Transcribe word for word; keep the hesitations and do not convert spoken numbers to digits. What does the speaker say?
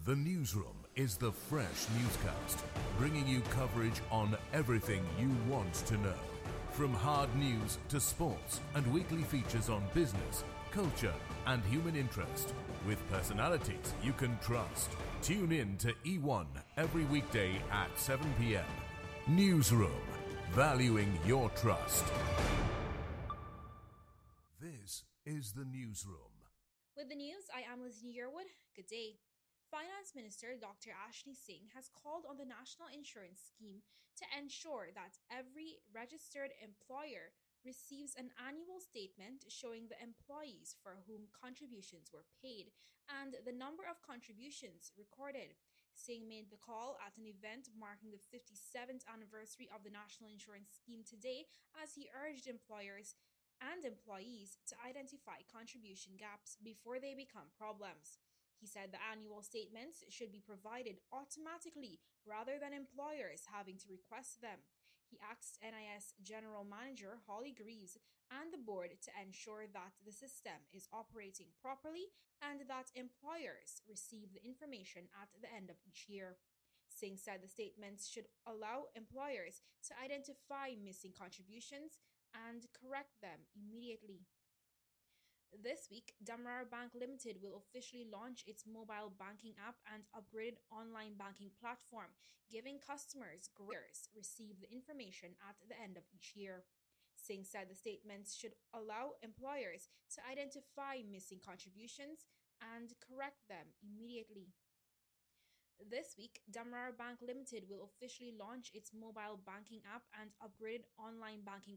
The Newsroom is the fresh newscast, bringing you coverage on everything you want to know. From hard news to sports and weekly features on business, culture and human interest, with personalities you can trust. Tune in to E one every weekday at seven p.m. Newsroom, valuing your trust. This is The Newsroom. With the news, I am Lizney Yearwood. Good day. Finance Minister Doctor Ashni Singh has called on the National Insurance Scheme to ensure that every registered employer receives an annual statement showing the employees for whom contributions were paid and the number of contributions recorded. Singh made the call at an event marking the fifty-seventh anniversary of the National Insurance Scheme today, as he urged employers and employees to identify contribution gaps before they become problems. He said the annual statements should be provided automatically rather than employers having to request them. He asked N I S General Manager Holly Greaves and the board to ensure that the system is operating properly and that employers receive the information at the end of each year. Singh said the statements should allow employers to identify missing contributions and correct them immediately. This week, Damrar Bank Limited will officially launch its mobile banking app and upgraded online banking platform, giving customers greaters receive the information at the end of each year. Singh said the statements should allow employers to identify missing contributions and correct them immediately. This week, Damrar Bank Limited will officially launch its mobile banking app and upgraded online banking